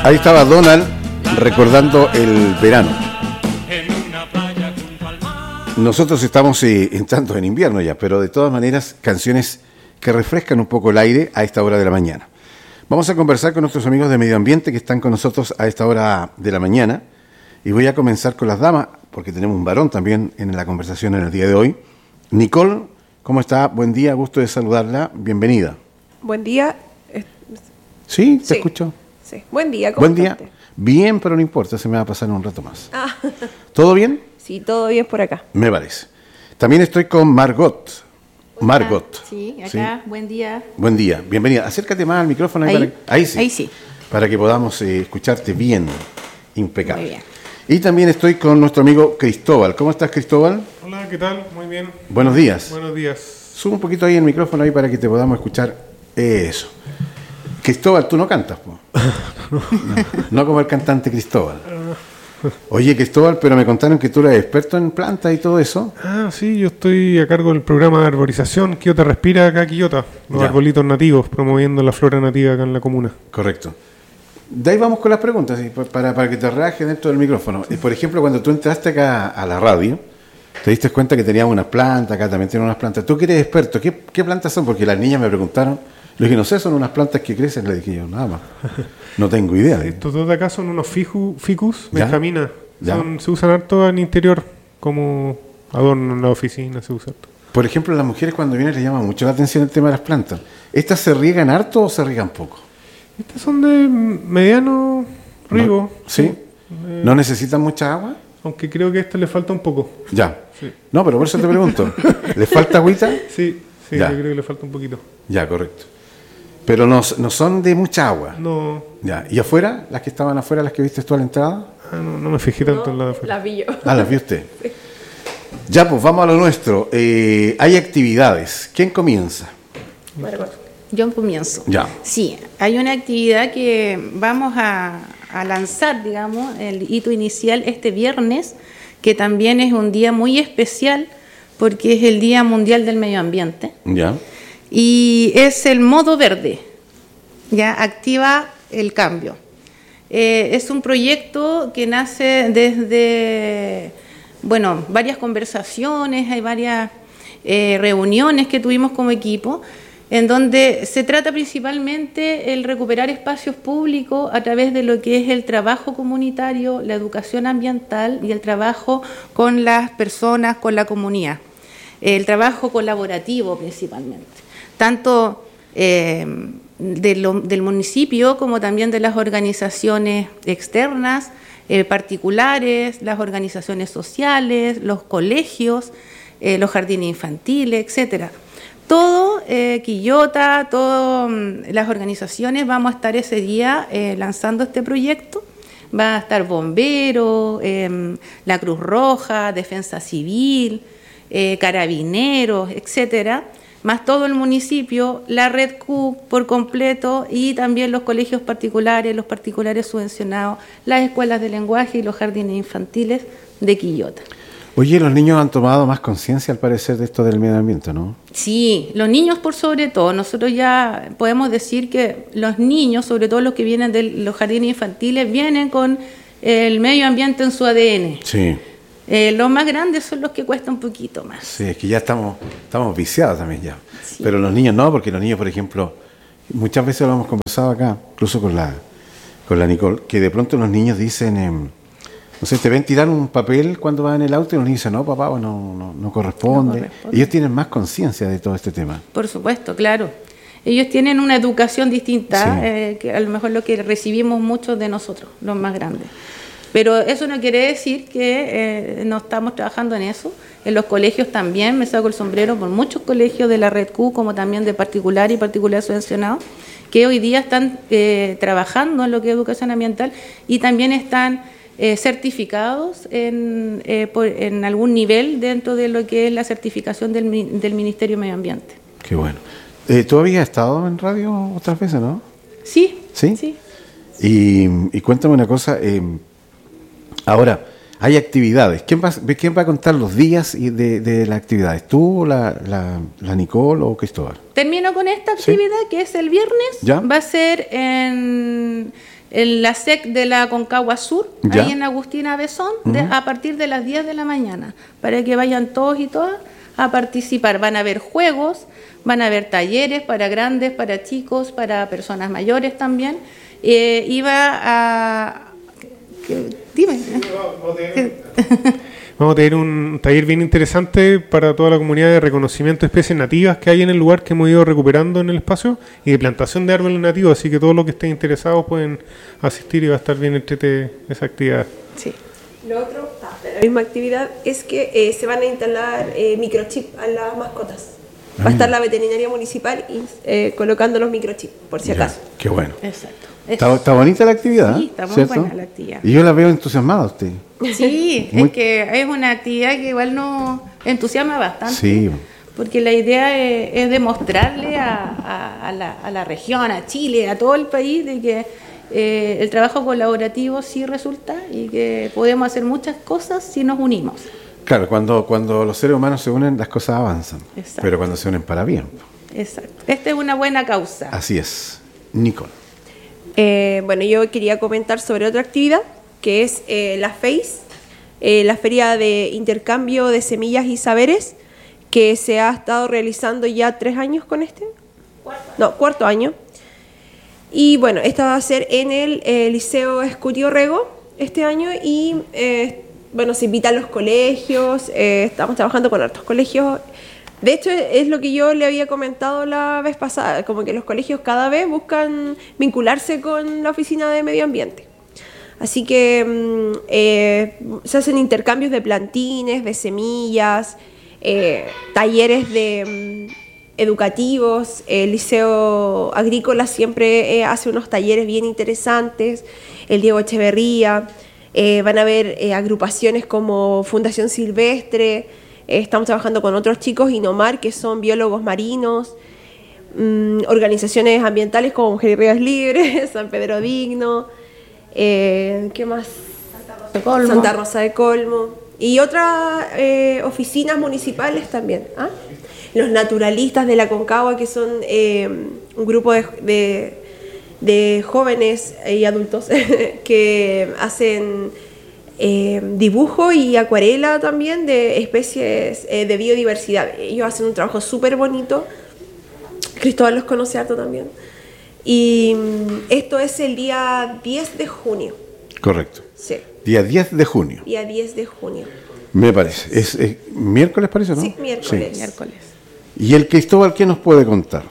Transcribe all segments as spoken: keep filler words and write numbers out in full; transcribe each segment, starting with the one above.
Ahí estaba Donald recordando el verano. Nosotros estamos eh, entrando en invierno ya, pero de todas maneras canciones que refrescan un poco el aire a esta hora de la mañana. Vamos a conversar con nuestros amigos de Medio Ambiente que están con nosotros a esta hora de la mañana. Y voy a comenzar con las damas, porque tenemos un varón también en la conversación en el día de hoy. Nicole, ¿cómo está? Buen día, gusto de saludarla. Bienvenida. Buen día. ¿Sí? ¿Te Sí. escucho? Sí. Buen día, ¿cómo Buen día. está usted? Bien, pero no importa, se me va a pasar un rato más. Ah. ¿Todo bien? Sí, todo bien por acá. Me parece. También estoy con Margot. Hola. Margot. Sí, acá, ¿Sí? buen día. Buen día, bienvenida. Acércate más al micrófono. Ahí, Ahí, para, ahí sí. ahí sí. Para que podamos eh, escucharte bien, impecable. Muy bien. Y también estoy con nuestro amigo Cristóbal. ¿Cómo estás, Cristóbal? Hola, ¿qué tal? Muy bien. Buenos días. Buenos días. Sube un poquito ahí el micrófono ahí para que te podamos escuchar. Eso. Cristóbal, tú no cantas, po. No, no como el cantante Cristóbal. Oye, Cristóbal, pero me contaron que tú eres experto en plantas y todo eso. Ah, sí, yo estoy a cargo del programa de arborización Quillota Respira acá, Quillota. Los Ya. arbolitos nativos, promoviendo la flora nativa acá en la comuna. Correcto. De ahí vamos con las preguntas, ¿sí? para, para que te relajes dentro del micrófono. Y, por ejemplo, cuando tú entraste acá a la radio, te diste cuenta que teníamos unas plantas, acá también tienen unas plantas. Tú que eres experto, ¿qué, qué plantas son? Porque las niñas me preguntaron. Le dije, no sé, son unas plantas que crecen. Le dije yo, nada más. No tengo idea. Estos dos de acá son unos fiju- ficus, Ya. benjamina. Ya. Son, se usan harto en interior, como adorno en la oficina, se usa harto. Por ejemplo, las mujeres cuando vienen les llama mucho la atención el tema de las plantas. ¿Estas se riegan harto o se riegan poco? Estas son de mediano riego. No, ¿sí? Eh, ¿No necesitan mucha agua? Aunque creo que a esta le falta un poco. Ya. Sí, No, pero por eso te pregunto. ¿Les falta agüita? sí, sí Ya. yo creo que le falta un poquito. Ya, correcto. Pero no, no son de mucha agua. No, Ya. ¿Y afuera? ¿Las que estaban afuera, las que viste tú a la entrada? ah, no, no me fijé tanto en la de afuera. La vi yo. Ah, las vio usted. Ya, pues vamos a lo nuestro. Eh, hay actividades. ¿Quién comienza? Yo comienzo. Ya. Sí, hay una actividad que vamos a, a lanzar, digamos, el hito inicial este viernes, que también es un día muy especial porque es el Día Mundial del Medio Ambiente. Ya. Y es el modo verde, ya activa el cambio. Eh, es un proyecto que nace desde, bueno, varias conversaciones, hay varias eh, reuniones que tuvimos como equipo, en donde se trata principalmente el recuperar espacios públicos a través de lo que es el trabajo comunitario, la educación ambiental y el trabajo con las personas, con la comunidad. El trabajo colaborativo principalmente, tanto eh, de lo, del municipio como también de las organizaciones externas, eh, particulares, las organizaciones sociales, los colegios, eh, los jardines infantiles, etcétera. Todo, eh, Quillota, todas las organizaciones vamos a estar ese día eh, lanzando este proyecto. Va a estar Bomberos, eh, la Cruz Roja, Defensa Civil, eh, Carabineros, etcétera, más todo el municipio, la Red Q por completo y también los colegios particulares, los particulares subvencionados, las escuelas de lenguaje y los jardines infantiles de Quillota. Oye, los niños han tomado más conciencia al parecer de esto del medio ambiente, ¿no? Sí, los niños por sobre todo. Nosotros ya podemos decir que los niños, sobre todo los que vienen de los jardines infantiles, vienen con el medio ambiente en su A D N. Sí. Eh, los más grandes son los que cuesta un poquito más. Sí, es que ya estamos, estamos viciados también ya. Sí. Pero los niños no, porque los niños, por ejemplo, muchas veces lo hemos conversado acá, incluso con la, con la Nicole, que de pronto los niños dicen, eh, no sé, te ven tirar un papel cuando vas en el auto y los niños dicen, no, papá, no, no, no corresponde. No corresponde. Ellos tienen más conciencia de todo este tema. Por supuesto, claro. Ellos tienen una educación distinta, Sí. eh, que a lo mejor lo que recibimos muchos de nosotros, los más grandes. Pero eso no quiere decir que eh, no estamos trabajando en eso. En los colegios también, me saco el sombrero por muchos colegios de la Red Q, como también de particular y particular subvencionado, que hoy día están eh, trabajando en lo que es educación ambiental y también están eh, certificados en, eh, por, en algún nivel dentro de lo que es la certificación del, mi- del Ministerio de Medio Ambiente. Qué bueno. Eh, ¿Tú habías estado en radio otras veces, no? Sí, ¿Sí? sí. Y, y cuéntame una cosa. Eh, ahora, hay actividades. ¿Quién va, quién va a contar los días y de, de las actividades? ¿Tú, la, la, la Nicole o Cristóbal? Termino con esta actividad, que es el viernes. ¿Ya? Va a ser en en la S E C de la Concagua Sur, ¿Ya? ahí en Agustina Besón, de, a partir de las diez de la mañana, para que vayan todos y todas a participar. Van a haber juegos, van a haber talleres para grandes, para chicos, para personas mayores también. Eh, iba a... ¿qué? Dime. Vamos a tener un taller bien interesante para toda la comunidad de reconocimiento de especies nativas que hay en el lugar que hemos ido recuperando en el espacio y de plantación de árboles nativos, así que todos los que estén interesados pueden asistir y va a estar bien entrete esa actividad. Sí. Lo otro, ah, la misma actividad, es que eh, se van a instalar eh, microchips a las mascotas. Va a estar la veterinaria municipal y, eh, colocando los microchips, por si Ya, acaso. qué bueno. Exacto. Está, está bonita la actividad, Sí, ¿eh? está muy ¿cierto? buena la actividad. Y yo la veo entusiasmada a usted. Sí, Muy- es que es una actividad que igual nos entusiasma bastante. Sí. Porque la idea es, es demostrarle a, a- a la, a la región, a Chile, a todo el país, de que eh, el trabajo colaborativo sí resulta y que podemos hacer muchas cosas si nos unimos. Claro, cuando, cuando los seres humanos se unen, las cosas avanzan. Exacto. Pero cuando se unen para bien. Exacto. Esta es una buena causa. Así es. Nicole. Eh, bueno, yo quería comentar sobre otra actividad, que es eh, la FACE, eh, la Feria de Intercambio de Semillas y Saberes, que se ha estado realizando ya tres años con este. No, cuarto año. Y bueno, esta va a ser en el eh, Liceo Escurio Rego este año y eh, bueno, se invitan los colegios, eh, estamos trabajando con hartos colegios. De hecho, es lo que yo le había comentado la vez pasada, como que los colegios cada vez buscan vincularse con la oficina de medio ambiente. Así que mm, eh, se hacen intercambios de plantines, de semillas, eh, talleres de, mm, educativos. El Liceo Agrícola siempre eh, hace unos talleres bien interesantes. El Diego Echeverría. Eh, van a haber eh, agrupaciones como Fundación Silvestre. Eh, estamos trabajando con otros chicos, Inomar, que son biólogos marinos. Mm, organizaciones ambientales como Mujeres y Ríos Libres, San Pedro Digno. Eh, ¿Qué más? De Colmo. Santa Rosa de Colmo. Y otras eh, oficinas municipales también. ¿Ah? Los naturalistas de la Concagua, que son eh, un grupo de, de, de jóvenes y adultos que hacen eh, dibujo y acuarela también de especies eh, de biodiversidad. Ellos hacen un trabajo súper bonito. Cristóbal los conoce harto también. Y esto es el día diez de junio. Correcto. Sí, Día diez de junio. día diez de junio. Me parece. Es, es miércoles, parece, ¿no? Sí, miércoles. Miércoles. ¿Y el Cristóbal qué nos puede contar?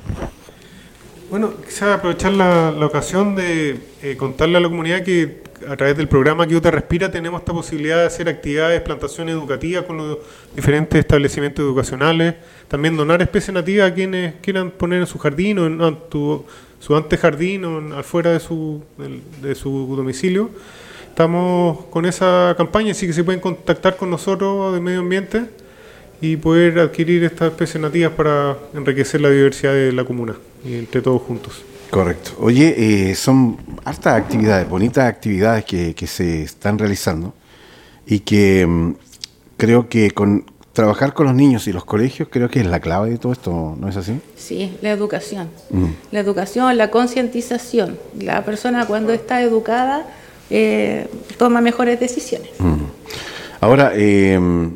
Bueno, quizás aprovechar la, la ocasión de eh, contarle a la comunidad que a través del programa Quillota Respira tenemos esta posibilidad de hacer actividades, plantación educativa con los diferentes establecimientos educacionales, también donar especies nativas a quienes quieran poner en su jardín o en no, tu, su antejardín o en, afuera de su, de, de su domicilio. Estamos con esa campaña, así que se pueden contactar con nosotros de Medio Ambiente y poder adquirir estas especies nativas para enriquecer la diversidad de la comuna y entre todos juntos. Correcto. Oye, eh, son hartas actividades, bonitas actividades que, que se están realizando y que mm, creo que con trabajar con los niños y los colegios creo que es la clave de todo esto, ¿no es así? Sí, la educación. Mm. La educación, la concientización. La persona cuando está educada eh, toma mejores decisiones. Mm. Ahora, eh,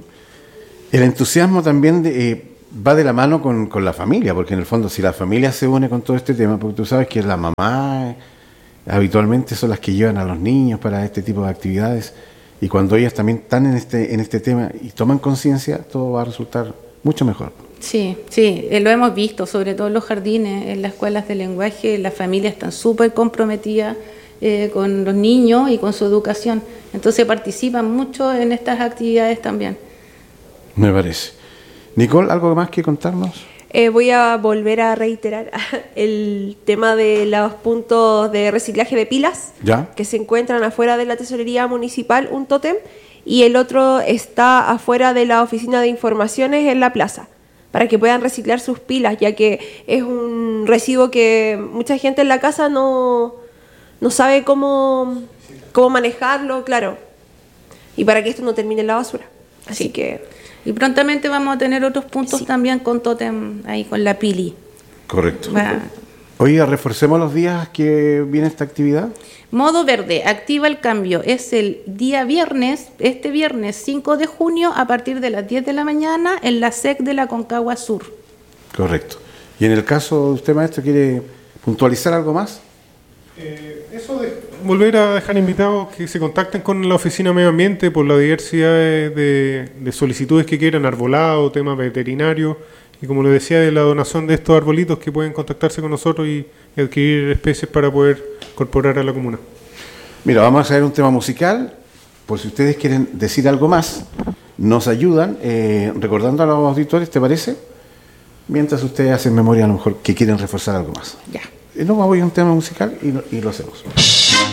el entusiasmo también de, eh, va de la mano con, con la familia, porque en el fondo si la familia se une con todo este tema, porque tú sabes que la mamá eh, habitualmente son las que llevan a los niños para este tipo de actividades, y cuando ellas también están en este, en este tema y toman conciencia, todo va a resultar mucho mejor. Sí, sí, eh, lo hemos visto, sobre todo en los jardines, en las escuelas de lenguaje, las familias están súper comprometidas eh, con los niños y con su educación, entonces participan mucho en estas actividades también. Me parece. Nicole, ¿algo más que contarnos? Eh, voy a volver a reiterar el tema de los puntos de reciclaje de pilas ¿Ya? que se encuentran afuera de la tesorería municipal, un tótem, y el otro está afuera de la oficina de informaciones en la plaza, para que puedan reciclar sus pilas, ya que es un residuo que mucha gente en la casa no, no sabe cómo, cómo manejarlo, claro, y para que esto no termine en la basura. Así Sí. que... Y prontamente vamos a tener otros puntos Sí. también con tótem ahí con la pili. Correcto. Va- Oiga, reforcemos los días que viene esta actividad. Modo verde, activa el cambio. Es el día viernes, este viernes cinco de junio, a partir de las diez de la mañana, en la S E C de la Concagua Sur. Correcto. Y en el caso de usted, maestro, ¿quiere puntualizar algo más? Eh, eso de volver a dejar invitados que se contacten con la Oficina de Medio Ambiente por la diversidad de, de, de solicitudes que quieran, arbolado, temas veterinarios, y como les decía, de la donación de estos arbolitos, que pueden contactarse con nosotros y, y adquirir especies para poder incorporar a la comuna. Mira, vamos a hacer un tema musical, por si ustedes quieren decir algo más, nos ayudan eh, recordando a los auditores, ¿te parece? Mientras ustedes hacen memoria, a lo mejor que quieren reforzar algo más. Ya. Nos vamos a ir a un tema musical y, y lo hacemos.